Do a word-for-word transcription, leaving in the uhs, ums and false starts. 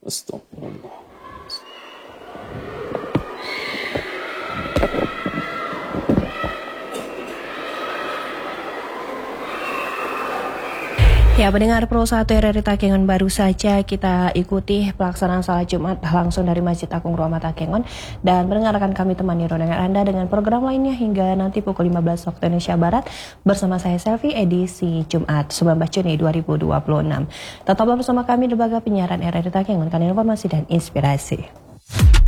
Astagfirullah. Ya, pendengar Pro satu R R I Takengon, baru saja kita ikuti pelaksanaan salat Jumat langsung dari Masjid Agung Rahmat Takengon, dan pendengar akan kami temani rombongan Anda dengan program lainnya hingga nanti pukul lima belas waktu Indonesia Barat bersama saya Selvi, edisi Jumat sembilan belas Juni dua ribu dua puluh enam. Tetaplah bersama kami di lembaga penyiaran R R I Takengon, karena informasi dan inspirasi.